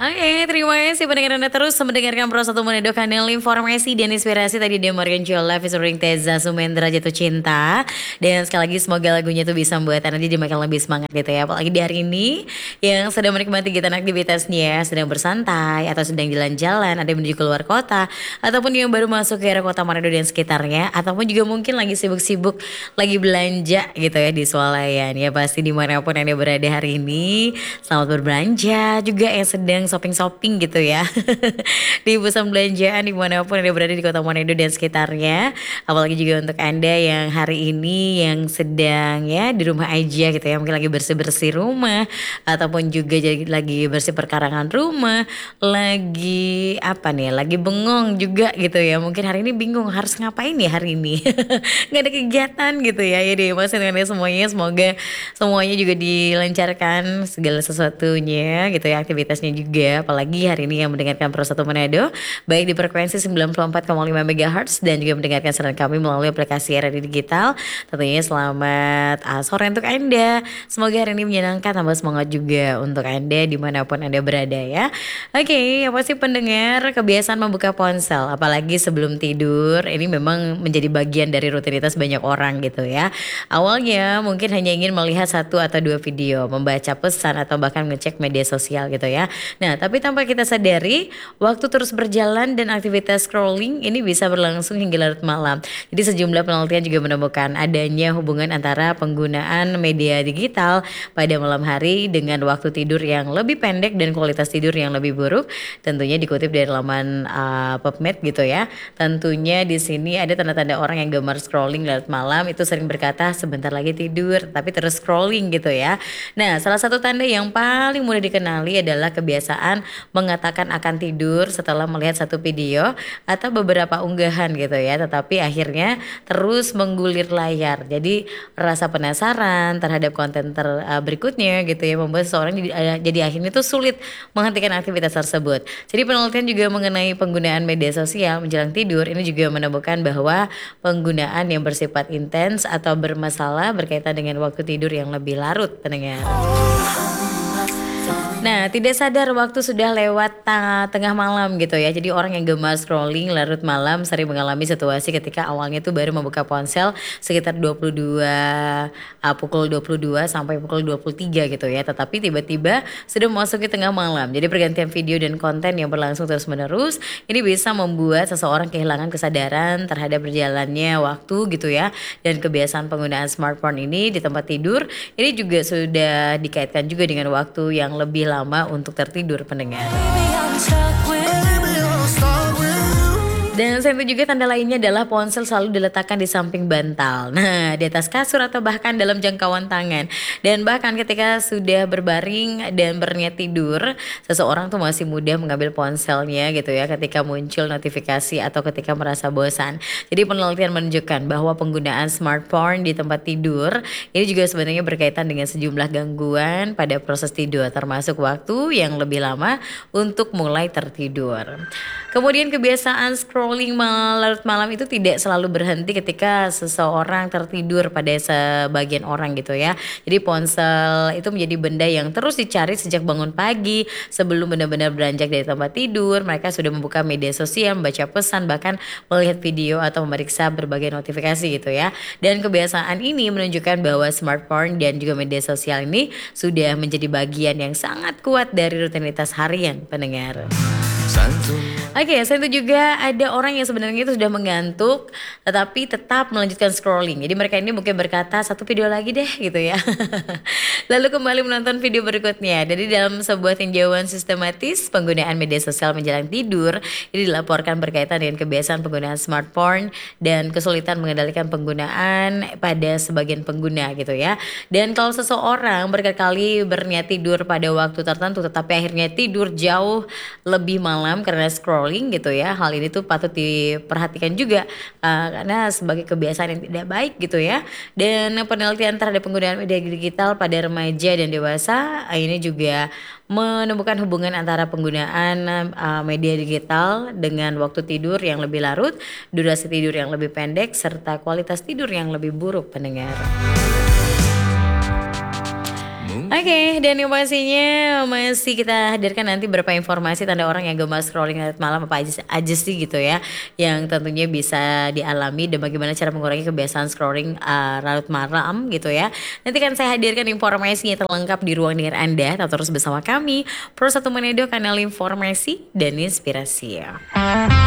Oke, terima kasih pendengar Anda terus mendengarkan Pro 1 Manado, kanal informasi dan inspirasi. Tadi dia Morgan Jola featuring Teza Sumendra, Jatuh Cinta. Dan sekali lagi semoga lagunya tuh bisa membuat Anda jadi makin lebih semangat gitu ya. Apalagi di hari ini yang sedang menikmati kegiatan aktivitasnya, sedang bersantai atau sedang jalan-jalan, ada yang menuju keluar kota, ataupun yang baru masuk ke area kota Manado dan sekitarnya, ataupun juga mungkin lagi sibuk-sibuk lagi belanja gitu ya di swalayan. Ya pasti dimanapun Anda berada hari ini, selamat berbelanja juga yang sedang shopping-shopping gitu ya. Di pusat belanjaan dimanapun Anda berada di kota Manado dan sekitarnya. Apalagi juga untuk Anda yang hari ini yang sedang ya di rumah aja gitu ya, mungkin lagi bersih-bersih rumah, ataupun juga jadi lagi bersih perkarangan rumah, lagi apa nih, lagi bengong juga gitu ya. Mungkin hari ini bingung harus ngapain ya hari ini. Nggak ada kegiatan gitu ya. Ya deh, Mas dengan semuanya, semoga semuanya juga dilancarkan segala sesuatunya gitu ya, aktivitasnya juga. Apalagi hari ini yang mendengarkan Pro 1 Manado baik di frekuensi 94,5 MHz dan juga mendengarkan siaran kami melalui aplikasi RRI Digital. Tentunya selamat sore untuk Anda. Semoga hari ini menyenangkan, tambah semangat juga untuk Anda dimanapun Anda berada ya. Oke, apa sih pendengar, kebiasaan membuka ponsel apalagi sebelum tidur ini memang menjadi bagian dari rutinitas banyak orang gitu ya. Awalnya mungkin hanya ingin melihat satu atau dua video, membaca pesan atau bahkan ngecek media sosial gitu ya. Nah, tapi tanpa kita sadari, waktu terus berjalan dan aktivitas scrolling ini bisa berlangsung hingga larut malam. Jadi sejumlah penelitian juga menemukan adanya hubungan antara penggunaan media digital pada malam hari dengan waktu tidur yang lebih pendek dan kualitas tidur yang lebih buruk. Tentunya dikutip dari laman PubMed gitu ya. Tentunya di sini ada tanda-tanda orang yang gemar scrolling larut malam itu sering berkata sebentar lagi tidur, tapi terus scrolling gitu ya. Nah, salah satu tanda yang paling mudah dikenali adalah kebiasaan mengatakan akan tidur setelah melihat satu video atau beberapa unggahan gitu ya, tetapi akhirnya terus menggulir layar. Jadi rasa penasaran terhadap konten berikutnya gitu ya membuat seseorang jadi akhirnya tuh sulit menghentikan aktivitas tersebut. Jadi penelitian juga mengenai penggunaan media sosial menjelang tidur ini juga menemukan bahwa penggunaan yang bersifat intens atau bermasalah berkaitan dengan waktu tidur yang lebih larut, pendengar. Nah, tidak sadar waktu sudah lewat tengah malam gitu ya. Jadi orang yang gemar scrolling larut malam sering mengalami situasi ketika awalnya tuh baru membuka ponsel sekitar pukul 22 sampai pukul 23 gitu ya. Tetapi tiba-tiba sudah memasuki tengah malam. Jadi pergantian video dan konten yang berlangsung terus-menerus ini bisa membuat seseorang kehilangan kesadaran terhadap berjalannya waktu gitu ya. Dan kebiasaan penggunaan smartphone ini di tempat tidur ini juga sudah dikaitkan juga dengan waktu yang lebih lama untuk tertidur, pendengar. Dan satu juga tanda lainnya adalah ponsel selalu diletakkan di samping bantal. Nah, di atas kasur atau bahkan dalam jangkauan tangan. Dan bahkan ketika sudah berbaring dan berniat tidur, seseorang tuh masih mudah mengambil ponselnya gitu ya ketika muncul notifikasi atau ketika merasa bosan. Jadi penelitian menunjukkan bahwa penggunaan smartphone di tempat tidur ini juga sebenarnya berkaitan dengan sejumlah gangguan pada proses tidur, termasuk waktu yang lebih lama untuk mulai tertidur. Kemudian kebiasaan scrolling larut malam itu tidak selalu berhenti ketika seseorang tertidur pada sebagian orang gitu ya. Jadi ponsel itu menjadi benda yang terus dicari sejak bangun pagi. Sebelum benar-benar beranjak dari tempat tidur, mereka sudah membuka media sosial, membaca pesan, bahkan melihat video atau memeriksa berbagai notifikasi gitu ya. Dan kebiasaan ini menunjukkan bahwa smartphone dan juga media sosial ini sudah menjadi bagian yang sangat kuat dari rutinitas harian, pendengar. Oke, selain itu juga ada orang yang sebenarnya itu sudah mengantuk tetapi tetap melanjutkan scrolling. Jadi mereka ini mungkin berkata satu video lagi deh gitu ya. Lalu kembali menonton video berikutnya. Jadi dalam sebuah tinjauan sistematis penggunaan media sosial menjelang tidur ini dilaporkan berkaitan dengan kebiasaan penggunaan smartphone dan kesulitan mengendalikan penggunaan pada sebagian pengguna gitu ya. Dan kalau seseorang berkali-kali berniat tidur pada waktu tertentu tetapi akhirnya tidur jauh lebih malam karena scrolling gitu ya, hal ini tuh patut diperhatikan juga karena sebagai kebiasaan yang tidak baik gitu ya. Dan penelitian terhadap penggunaan media digital pada remaja dan dewasa ini juga menemukan hubungan antara penggunaan media digital dengan waktu tidur yang lebih larut, durasi tidur yang lebih pendek, serta kualitas tidur yang lebih buruk, pendengar. Oke, dan yang pastinya masih kita hadirkan nanti beberapa informasi tanda orang yang gemar scrolling larut malam apa aja sih gitu ya, yang tentunya bisa dialami dan bagaimana cara mengurangi kebiasaan scrolling larut malam gitu ya. Nanti kan saya hadirkan informasinya terlengkap di ruang dengar Anda. Tetap terus bersama kami, Pro 1 Manedo, kanal informasi dan inspirasi ya.